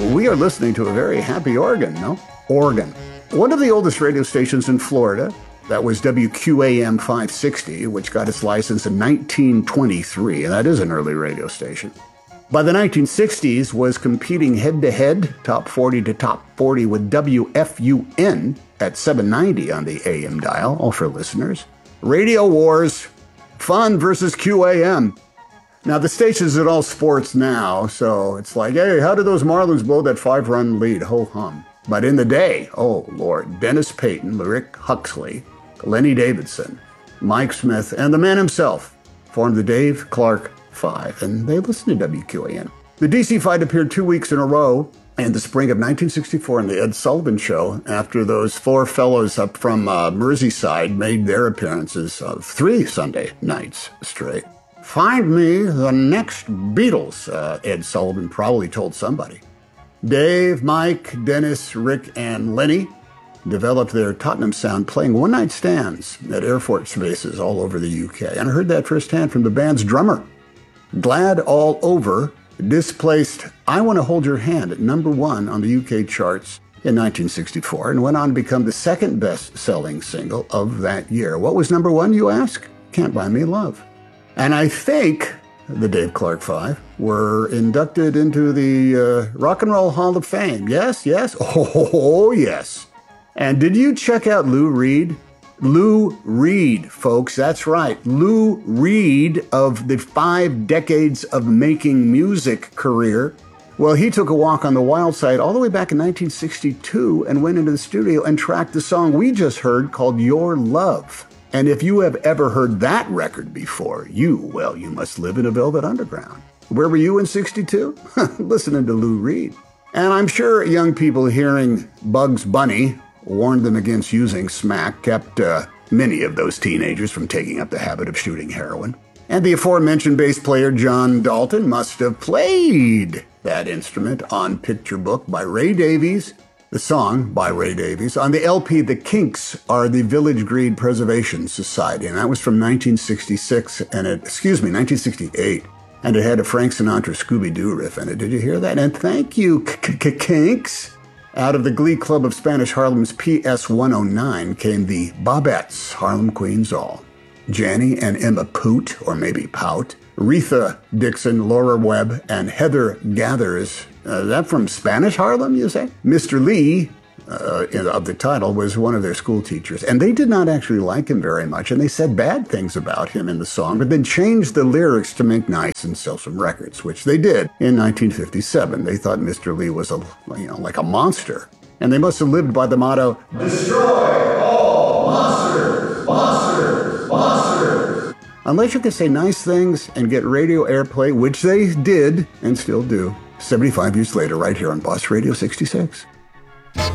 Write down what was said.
we are listening to a very happy organ, no? Organ. One of the oldest radio stations in Florida, that was WQAM 560, which got its license in 1923, and that is an early radio station. By the 1960s, was competing head-to-head, top 40 to top 40, with WFUN at 790 on the AM dial, all for listeners. Radio Wars, Fun versus QAM. Now, the station's at all sports now, so it's like, hey, how did those Marlins blow that 5-run lead? Ho-hum. But in the day, oh, Lord, Dennis Payton, Rick Huxley, Lenny Davidson, Mike Smith, and the man himself formed the Dave Clark Five, and they listened to WQAM. The DC Fight appeared 2 weeks in a row in the spring of 1964 on the Ed Sullivan Show after those four fellows up from Merseyside made their appearances of 3 Sunday nights straight. Find me the next Beatles, Ed Sullivan probably told somebody. Dave, Mike, Dennis, Rick, and Lenny developed their Tottenham sound playing one-night stands at Air Force bases all over the UK. And I heard that firsthand from the band's drummer. Glad All Over displaced I Want to Hold Your Hand at #1 on the UK charts in 1964 and went on to become the second best-selling single of that year. What was #1, you ask? Can't Buy Me Love. And I think the Dave Clark Five were inducted into the Rock and Roll Hall of Fame. Yes, yes. Oh, yes. And did you check out Lou Reed? Lou Reed, folks, that's right. Lou Reed of the 5 decades of making music career. Well, he took a walk on the wild side all the way back in 1962 and went into the studio and tracked the song we just heard called Your Love. And if you have ever heard that record before, you must live in a Velvet Underground. Where were you in 62? Listening to Lou Reed. And I'm sure young people hearing Bugs Bunny warned them against using smack, kept many of those teenagers from taking up the habit of shooting heroin. And the aforementioned bass player John Dalton must have played that instrument on Picture Book by Ray Davies, the song by Ray Davies. On the LP, The Kinks are the Village Green Preservation Society, and that was from 1968. And it had a Frank Sinatra Scooby-Doo riff in it. Did you hear that? And thank you, Kinks. Out of the Glee Club of Spanish Harlem's PS 109 came the Bobettes, Harlem Queens all. Janny and Emma Poot, or maybe Pout, Aretha Dixon, Laura Webb, and Heather Gathers. That from Spanish Harlem, you say? Mr. Lee, of the title, was one of their school teachers. And they did not actually like him very much, and they said bad things about him in the song, but then changed the lyrics to make nice and sell some records, which they did in 1957. They thought Mr. Lee was like a monster. And they must have lived by the motto, destroy all monsters, monsters, monsters. Unless you can say nice things and get radio airplay, which they did and still do, 75 years later, right here on Boss Radio 66.